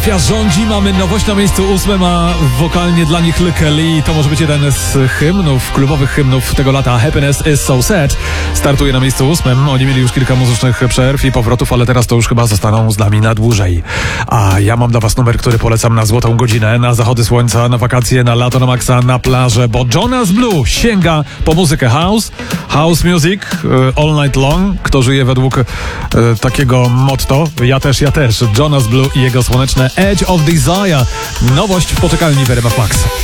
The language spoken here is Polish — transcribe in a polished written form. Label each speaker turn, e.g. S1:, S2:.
S1: Rządzi, mamy nowość na miejscu 8, a wokalnie dla nich Kelly. To może być jeden z hymnów, klubowych hymnów tego lata. Happiness is so sad startuje na miejscu 8. Oni mieli już kilka muzycznych przerw i powrotów, ale teraz to już chyba zostaną z nami na dłużej. A ja mam dla was numer, który polecam na złotą godzinę, na zachody słońca, na wakacje, na lato, na maksa, na plażę, bo Jonas Blue sięga po muzykę house music, all night long. Kto żyje według takiego motto? Ja też. Jonas Blue i jego słoneczne Edge of Desire. Nowość w poczekalni w RMF Max.